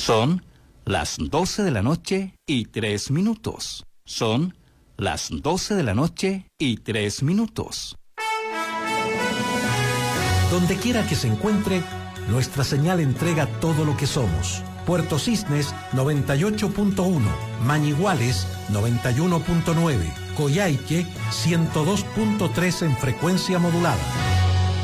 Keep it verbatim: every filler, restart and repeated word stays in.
Son las doce de la noche y tres minutos. Son las doce de la noche y tres minutos. Donde quiera que se encuentre, nuestra señal entrega todo lo que somos. Puerto Cisnes noventa y ocho punto uno, Mañiguales noventa y uno punto nueve, Coyhaique ciento dos punto tres en frecuencia modulada.